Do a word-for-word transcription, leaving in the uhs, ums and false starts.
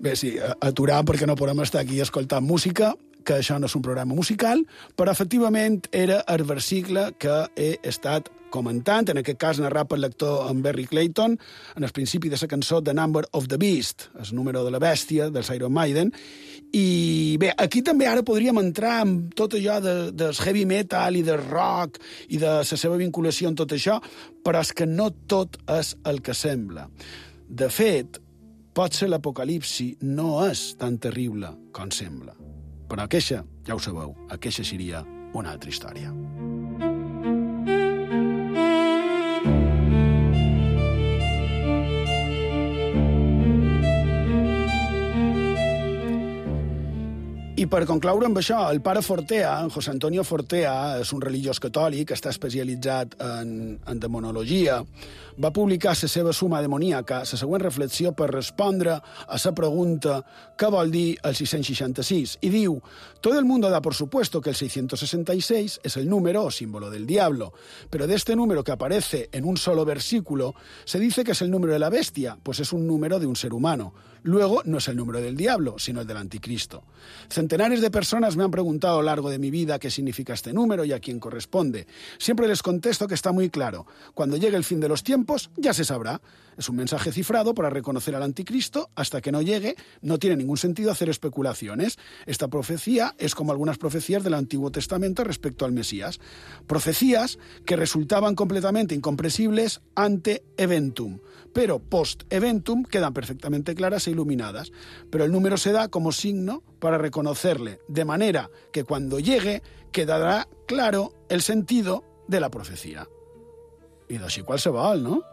Bé, sí, aturar perquè no podem estar aquí escoltant música, que això no és un programa musical, però efectivament era el versicle que he estat comentant, en aquest cas narrat pel lector en Barry Clayton, en el principi de la cançó The Number of the Beast, el número de la bèstia, dels Iron Maiden. I bé, aquí també ara podríem entrar en tot allò de, del heavy metal i del rock i de la seva vinculació en tot això, però és que no tot és el que sembla. De fet, potser l'apocalipsi no és tan terrible com sembla. Però aquesta, ja ho sabeu, aquesta seria una altra història. I per concloure amb això, el pare Fortea, en José Antonio Fortea, és un religiós catòlic, està especialitzat en, en demonologia, va publicar la seva Suma Demoníaca, la següent reflexió per respondre a la pregunta què vol dir el seiscientos sesenta y seis, i diu: todo el mundo da por supuesto que el seiscientos sesenta y seis es el número o símbolo del diablo, pero de este número que aparece en un solo versículo se dice que es el número de la bestia, pues es un número de un ser humano. Luego, no es el número del diablo, sino el del anticristo. Centenares de personas me han preguntado a lo largo de mi vida qué significa este número y a quién corresponde. Siempre les contesto que está muy claro. Cuando llegue el fin de los tiempos, ya se sabrá. Es un mensaje cifrado para reconocer al anticristo. Hasta que no llegue, no tiene ningún sentido hacer especulaciones. Esta profecía es como algunas profecías del Antiguo Testamento respecto al Mesías. Profecías que resultaban completamente incomprensibles ante eventum, pero post-eventum quedan perfectamente claras e iluminadas. Pero el número se da como signo para reconocerle, de manera que cuando llegue quedará claro el sentido de la profecía. I d'així qualsevol, no?